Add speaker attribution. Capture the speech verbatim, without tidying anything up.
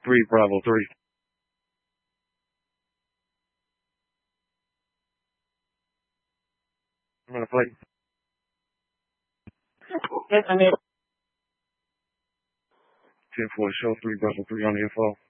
Speaker 1: three Bravo three. I'm gonna play.
Speaker 2: Yes, I'm here.
Speaker 1: ten four show three Bravo three on the info.